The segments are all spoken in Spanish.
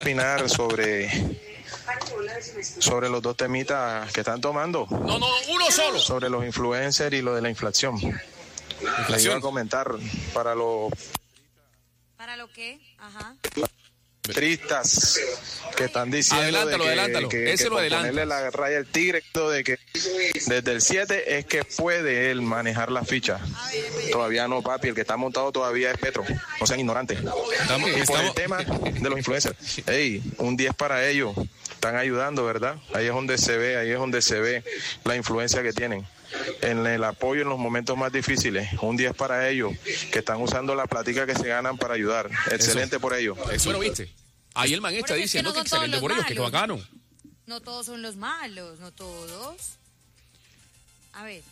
opinar sobre los dos temitas que están tomando. No, uno solo. Sobre los influencers y lo de la inflación. Les iba a comentar para los... ¿Para lo qué? Ajá. Tristas que están diciendo adelántalo. Ese lo adelanta. Ponerle la raya al tigre de que desde el 7 es que puede él manejar la ficha. Todavía no, papi, el que está montado todavía es Petro, no sean ignorantes. Y por el tema de los influencers, un 10 para ellos, están ayudando, ¿verdad? Ahí es donde se ve la influencia que tienen en el apoyo en los momentos más difíciles. Un 10 para ellos, que están usando la plática que se ganan para ayudar. Excelente por ellos. Bueno, viste, ahí el man está diciendo que excelente por ellos, que es bacano. No todos son los malos, no todos. A ver.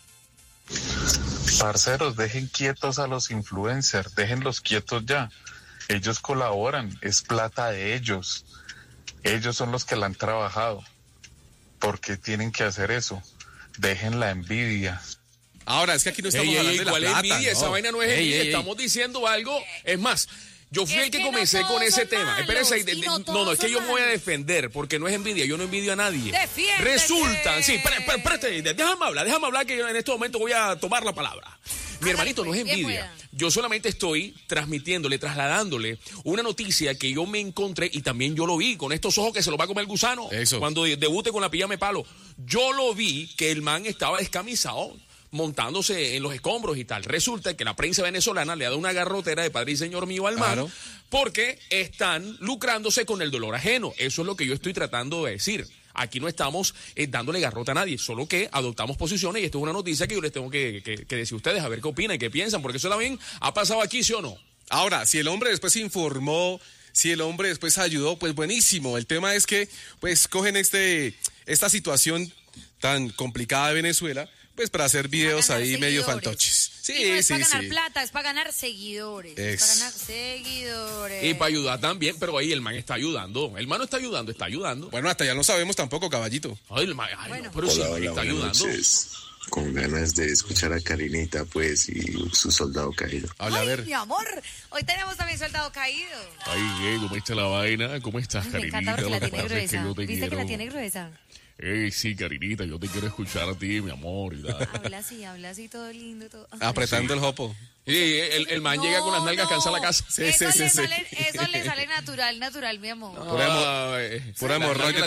Parceros, dejen quietos a los influencers, déjenlos quietos ya. Ellos colaboran, es plata de ellos. Ellos son los que la han trabajado. ¿Por qué tienen que hacer eso? Dejen la envidia. Ahora, es que aquí no estamos hablando de la ¿cuál plata, envidia? no. Esa vaina no es envidia, estamos diciendo algo. Es más, yo fui el que comencé con ese tema. Espérense, no, es que yo me voy a defender, porque no es envidia, yo no envidio a nadie. ¡Defiéndete! Resulta, sí, espérate, déjame hablar que yo en este momento voy a tomar la palabra. Mi hermanito, no es envidia. Yo solamente estoy trasladándole una noticia que yo me encontré y también yo lo vi con estos ojos que se lo va a comer el gusano. Eso. Cuando debute con la pijama de palo. Yo lo vi que el man estaba descamisado, montándose en los escombros y tal. Resulta que la prensa venezolana le ha dado una garrotera de padre y señor mío al man, Claro. porque están lucrándose con el dolor ajeno. Eso es lo que yo estoy tratando de decir. Aquí no estamos dándole garrota a nadie, solo que adoptamos posiciones y esto es una noticia que yo les tengo que decir a ustedes, a ver qué opinan y qué piensan, porque eso también ha pasado aquí, ¿sí o no? Ahora, si el hombre después informó, si el hombre después ayudó, pues buenísimo. El tema es que pues cogen esta situación tan complicada de Venezuela, pues para hacer videos ahí medio fantoches. Sí, y no es para ganar sí. plata, es para ganar seguidores. Es para ganar seguidores. Y para ayudar también, pero ahí el man está ayudando. El man no está ayudando. Bueno, hasta ya no sabemos tampoco, caballito. Ay, el man, Bueno. no, pero sí, está ayudando. Noches. Con ganas de escuchar a Karinita, pues, y su soldado caído. Habla, a ver. Mi amor, hoy tenemos también soldado caído. Ay, ¿cómo está la vaina? ¿Cómo estás, Me Karinita? encanta porque la Lo que tiene pasa es que gruesa. yo te ¿Viste que quiero. la tiene gruesa? Sí, Karinita, yo te quiero escuchar a ti, mi amor. Y tal. Habla así, todo lindo, todo. Apretando el jopo. Sí, el man llega con las nalgas cansadas a la casa. Sí, eso sí, le sí. Eso le sale natural, mi amor. Pura hemorroide.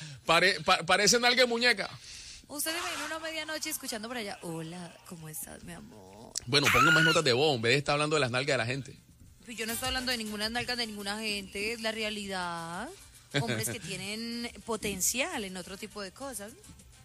Parece nalga de muñeca. Usted me vino una medianoche escuchando por allá. Hola, ¿cómo estás, mi amor? Bueno, ponga más notas de voz en vez de estar hablando de las nalgas de la gente. Pues yo no estoy hablando de ninguna nalga de ninguna gente, es la realidad. Hombres que tienen potencial en otro tipo de cosas.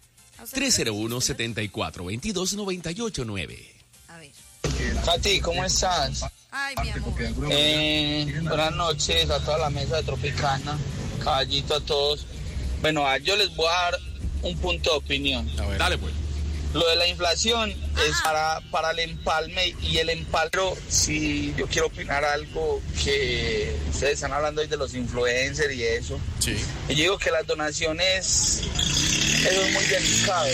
301-74-22-98-9. A ver. Katy, ¿cómo estás? Ay, mi amor. Buenas noches a toda la mesa de Tropicana, caballito a todos. Bueno, yo les voy a dar un punto de opinión. A ver. Dale, pues. Lo de la inflación es para el empalme y el empalme. Pero si yo quiero opinar algo que ustedes están hablando hoy de los influencers y eso. Sí. Y yo digo que las donaciones, eso es muy delicado.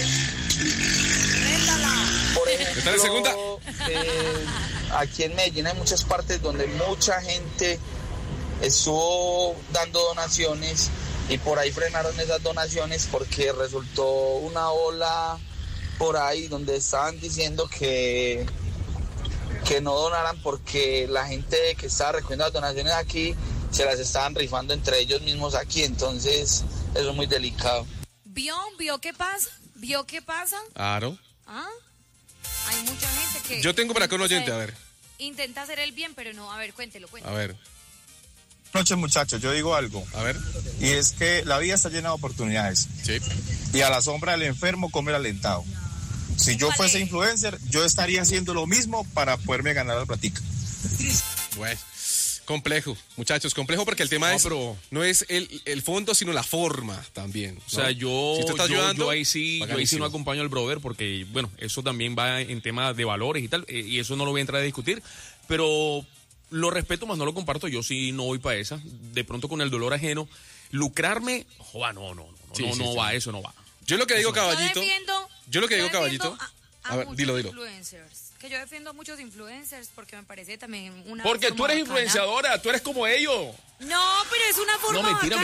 Por ¿Está en segunda? ejemplo, aquí en Medellín hay muchas partes donde mucha gente estuvo dando donaciones y por ahí frenaron esas donaciones porque resultó una ola por ahí donde estaban diciendo que no donaran porque la gente que estaba recogiendo las donaciones aquí se las estaban rifando entre ellos mismos aquí, entonces eso es muy delicado. ¿Vio qué pasa? ¿Vio qué pasa? Claro. ¿Ah? Hay mucha gente que... Yo tengo por acá un oyente, a ver. Intenta hacer el bien, pero no. A ver, cuéntelo. A ver. Buenas noches, muchachos, yo digo algo. A ver. Y es que la vida está llena de oportunidades. Sí. Y a la sombra del enfermo come el alentado. Si yo fuese influencer, yo estaría haciendo lo mismo para poderme ganar la platica. Bueno, complejo, muchachos, complejo porque el tema no es el fondo, sino la forma también, ¿no? O sea, yo ahí sí no acompaño. acompaño al brother porque, bueno, eso también va en temas de valores y tal, y eso no lo voy a entrar a discutir, pero lo respeto, más no lo comparto. Yo sí no voy para esa. De pronto con el dolor ajeno, lucrarme, joder, no va, eso no va. Yo lo que digo, caballito. Yo defiendo a ver, a dilo. influencers Que yo defiendo a muchos influencers porque me parece también una Porque forma tú eres bacana. influenciadora, tú eres como ellos. No, pero es una forma No, mentira, bacana.